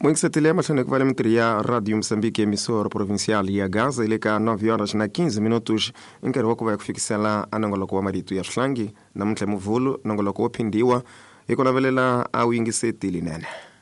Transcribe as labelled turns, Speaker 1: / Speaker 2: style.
Speaker 1: Mwingisatilia matlhane kuvala mitiri ya Radio Moçambique, emissora provincial ya Gaza, ile ka 9 horas na 15 minutos, inkari wakuva ya kufikisela anongoloko wa maritu ya Slangi, na mtle muvulu, nongoloko wa pindiwa, iko navelela au ingisetili nene.